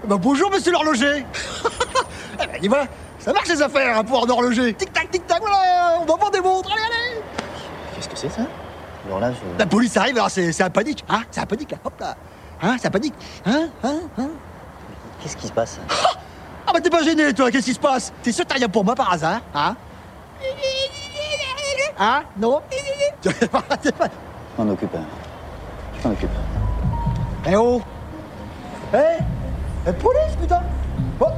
Bah bonjour monsieur l'horloger. Eh ben, dis voilà, ça marche les affaires hein, pour un horloger. Tic-tac, voilà, on va vendre des montres, allez. Qu'est-ce que c'est ça? L'horloge. La police arrive, alors c'est un panique, hein. C'est un panique là, hop là. Hein, c'est un panique. Hein. Qu'est-ce qui se passe? Ah bah t'es pas gêné toi, qu'est-ce qui se passe? T'es sûr que t'as rien pour moi par hasard, hein? Hein? Non? Je m'en occupe. Eh oh! Eh police, putain!